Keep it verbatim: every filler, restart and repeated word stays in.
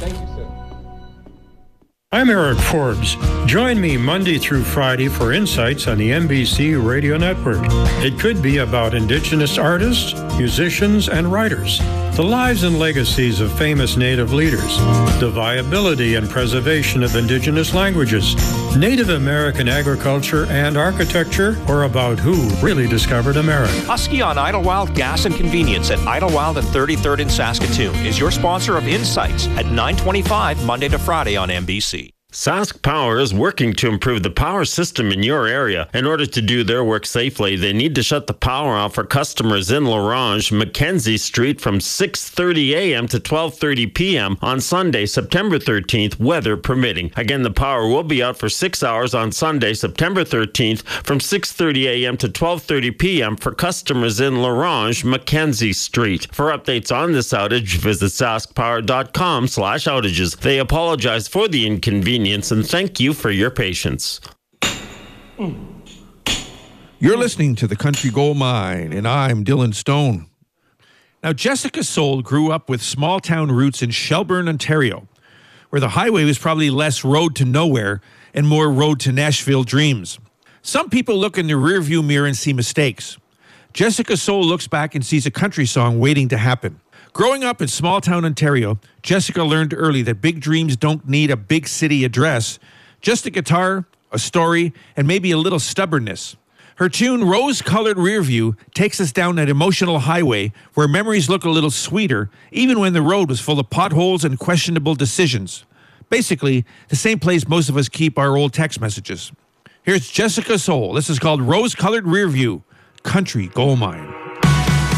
Thank you, sir. I'm Eric Forbes. Join me Monday through Friday for insights on the N B C Radio Network. It could be about Indigenous artists, musicians, and writers, the lives and legacies of famous Native leaders, the viability and preservation of Indigenous languages, Native American agriculture and architecture, or about who really discovered America. Husky on Idlewild Gas and Convenience at Idlewild and thirty-third in Saskatoon is your sponsor of Insights at nine twenty-five Monday to Friday on N B C. Sask Power is working to improve the power system in your area. In order to do their work safely, they need to shut the power off for customers in Larange, Mackenzie Street from six thirty a.m. to twelve thirty p.m. on Sunday, September thirteenth, weather permitting. Again, the power will be out for six hours on Sunday, September thirteenth from six thirty a.m. to twelve thirty p.m. for customers in Larange, Mackenzie Street. For updates on this outage, visit saskpower.com slash outages. They apologize for the inconvenience and thank you for your patience. You're listening to The Country Gold Mine, and I'm Dylan Stone. Now, Jessica Soul grew up with small-town roots in Shelburne, Ontario, where the highway was probably less road to nowhere and more road to Nashville dreams. Some people look in the rearview mirror and see mistakes. Jessica Soul looks back and sees a country song waiting to happen. Growing up in small-town Ontario, Jessica learned early that big dreams don't need a big city address, just a guitar, a story, and maybe a little stubbornness. Her tune, Rose-Colored Rearview, takes us down that emotional highway where memories look a little sweeter, even when the road was full of potholes and questionable decisions. Basically, the same place most of us keep our old text messages. Here's Jessica Soul. This is called Rose-Colored Rearview, Country Gold Mine.